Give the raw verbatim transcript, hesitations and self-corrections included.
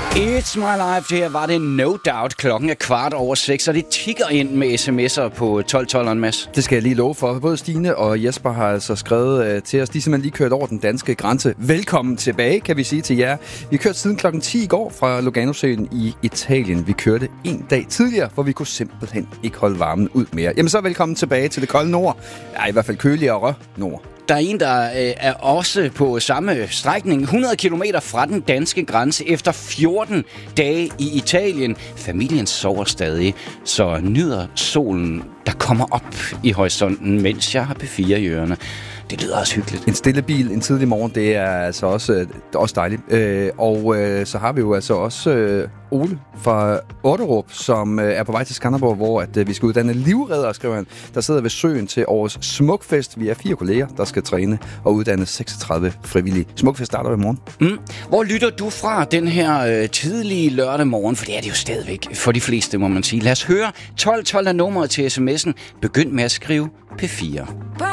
It's my life. Her var det no doubt. Klokken er kvart over seks, og det tigger ind med sms'er på tolv tolv, Mads. Det skal jeg lige love for. Både Stine og Jesper har altså skrevet uh, til os. De er simpelthen lige kørt over den danske grænse. Velkommen tilbage, kan vi sige til jer. Vi kørte siden klokken ti i går fra Lugano-søen i Italien. Vi kørte en dag tidligere, hvor vi kunne simpelthen ikke holde varmen ud mere. Jamen så velkommen tilbage til det kolde nord. Ja, i hvert fald køligere nord. Der er en, der øh, er også på samme strækning, hundrede kilometer fra den danske grænse, efter fjorten dage i Italien. Familien sover stadig, så nyder solen, der kommer op i horisonten, mens jeg har P fire i ørerne. Det lyder også hyggeligt. En stille bil en tidlig morgen, det er altså også, det er også dejligt. Øh, og øh, så har vi jo altså også øh, Ole fra Otterup, som øh, er på vej til Skanderborg, hvor at, øh, vi skal uddanne livreddere, skriver han. Der sidder ved søen til årets Smukfest. Vi er fire kolleger, der skal træne og uddanne seksogtredive frivillige. Smukfest starter i morgen. Mm. Hvor lytter du fra den her øh, tidlige lørdag morgen? For det er det jo stadigvæk for de fleste, må man sige. Lad os høre. tolv tolv er nummeret til sms'en. Begynd med at skrive P fire.